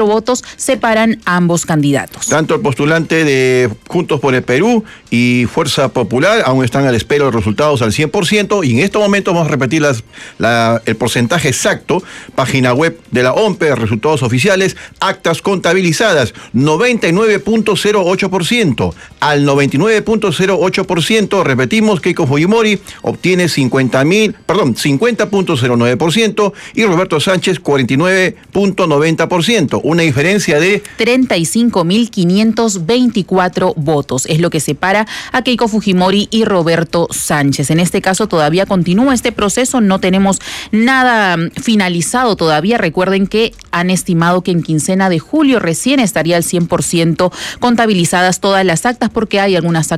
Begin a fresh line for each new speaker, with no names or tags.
votos separan a ambos candidatos.
Tanto el postulante de Juntos por el Perú y Fuerza Popular aún están a la espera de los resultados al 100%, y en estos momentos vamos a repetir el porcentaje exacto. Página web de la OMPE, resultados oficiales, actas contabilizadas, 99.08%. Al 99.08%, repetimos, Keiko Fujimori obtiene 50.09% y Roberto Sánchez 49.90%. Una diferencia de
35.524 votos. Es lo que separa a Keiko Fujimori y Roberto Sánchez. En este caso todavía continúa este proceso, no tenemos nada finalizado todavía. Recuerden que han estimado que en quincena de julio recién estaría al 100% contabilizadas todas las actas, porque hay algunas actas